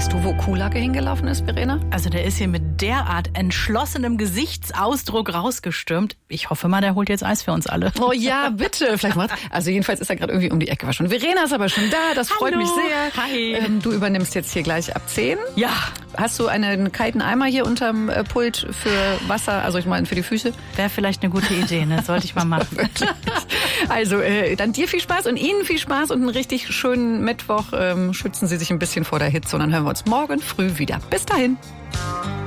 Weißt du, wo Kuhlacke hingelaufen ist, Verena? Also der ist hier mit derart entschlossenem Gesichtsausdruck rausgestürmt. Ich hoffe mal, der holt jetzt Eis für uns alle. Oh ja, bitte. Vielleicht macht's. Also jedenfalls ist er gerade irgendwie um die Ecke schon. Verena ist aber schon da, das freut mich sehr. Hi. Du übernimmst jetzt hier gleich ab 10. Ja. Hast du einen kalten Eimer hier unterm Pult für Wasser, also ich meine für die Füße? Wäre vielleicht eine gute Idee, ne? Sollte ich mal machen. Also dann dir viel Spaß und Ihnen viel Spaß und einen richtig schönen Mittwoch. Schützen Sie sich ein bisschen vor der Hitze und dann hören wir uns morgen früh wieder. Bis dahin.